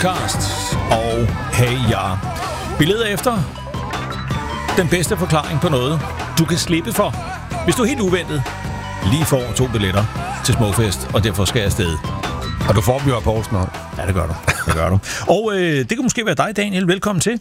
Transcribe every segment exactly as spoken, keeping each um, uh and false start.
podcast. Og hey ja, vi leder efter den bedste forklaring på noget, du kan slippe for, hvis du helt uventet lige får to billetter til Smukfest, og derfor skal jeg afsted. Og du får dem jo af Poulsen. Ja, det gør du. Det gør du. Og øh, det kan måske være dig, Daniel. Velkommen til.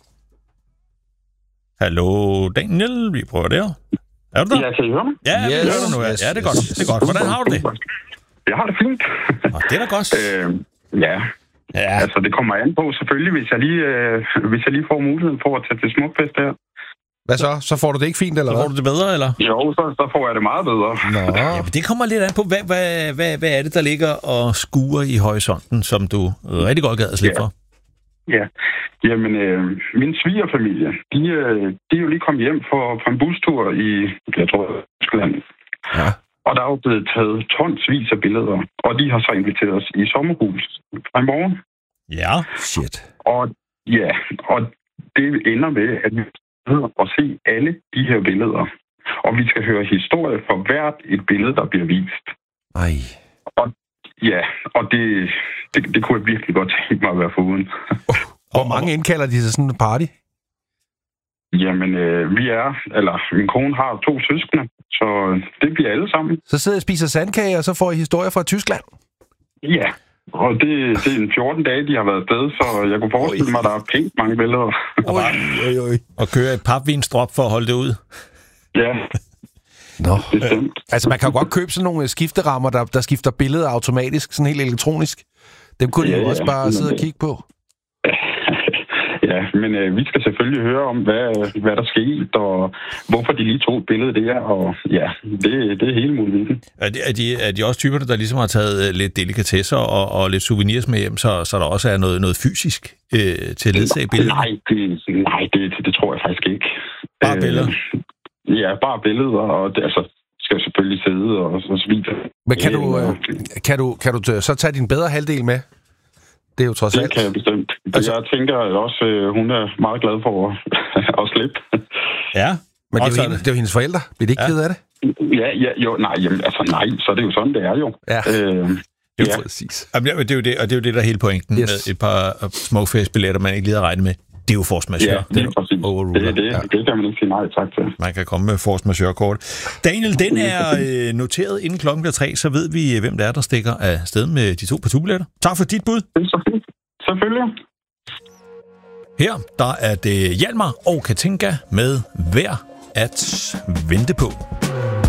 Hallo, Daniel. Vi prøver der. Er du der? Ja, kan I høre mig? Ja, yes. vi hører dig nu. Ja, ja, det er godt. Det er godt. Hvordan har du det? Jeg har det fint. Nå, det er da godt. øh, ja. Ja. Altså, det kommer an på selvfølgelig, hvis jeg lige, øh, hvis jeg lige får muligheden for at tage til Smukfest her. Hvad så? Så får du det ikke fint, eller Så hvad? får du det bedre, eller? Jo, så, så får jeg det meget bedre. Nå. Ja, men det kommer lidt an på, hvad, hvad, hvad, hvad er det, der ligger og skuer i horisonten, som du rigtig godt gad at slippe Ja. for? Ja. Jamen, øh, min svigerfamilie, de, øh, de er jo lige kommet hjem for, for en bustur i, jeg tror, Tyskland. Ja. Og der er jo blevet taget tonsvis af billeder, og de har så inviteret os i sommerhus fra i morgen. Ja. Shit. Og ja, og det ender med, at vi sidder og se alle de her billeder. Og vi skal høre historie for hvert et billede, der bliver vist. Ej. Og ja, og det, det, det kunne jeg virkelig godt tænke mig at være foruden. Hvor mange indkalder de til sådan en party? Jamen, øh, vi er, eller min kone har to søskende, så det bliver alle sammen. Så sidder jeg og spiser sandkage, og så får I historier fra Tyskland? Ja, og det, det er en fjorten dage, de har været afsted, så jeg kunne forestille mig, at der er pænt mange billeder. Og, bare, Oj, oj. og køre et papvinstrop for at holde det ud. Ja, Nå. bestemt. Altså, man kan jo godt købe sådan nogle skifterammer, der, der skifter billeder automatisk, sådan helt elektronisk. Dem kunne Ja, de jo også ja. bare sidde og kigge på. Ja, men øh, vi skal selvfølgelig høre om, hvad, hvad der skete, og hvorfor de lige tog et billede der, og ja, det, det er hele muligheden. Er de, er, de, er de også typerne, der ligesom har taget øh, lidt delikatesser og, og lidt souvenirs med hjem, så, så der også er noget, noget fysisk øh, til at ledsage billedet? Nej, det, nej det, det, det tror jeg faktisk ikke. Bare billeder? Øh, ja, bare billeder, og det, altså, skal selvfølgelig sidde og, og så videre. Men kan du, øh, kan, du, kan du så tage din bedre halvdel med? Det er jo trods Det alt. kan jeg bestemt. Altså- Jeg tænker også, øh, hun er meget glad for at, at slippe. Ja. Men det er, Også jo hende, det er jo hendes forældre. Bliver de ikke Ja. ked af det? Ja, ja, jo, nej, jamen, altså nej, så er det jo sådan, det er jo. Ja. Øh, Det er ja. jo præcis. Jamen, det er jo det, og det er jo det, der er hele pointen Yes. med et par Smukfest-billetter, man ikke lige har regnet med. Det er jo force majeure. Ja, Det er lige præcis. overruler. Det, det, Ja. det kan man ikke sige nej tak til. Man kan komme med force majeure-kort. Daniel, den er øh, noteret inden klokken bliver tre, så ved vi, hvem det er, der stikker af sted med de to partubilletter. Tak for dit bud. Det er så fint. Selvfølgelig. Her, der er det Hjalmar og Katinka med Værd at vente på.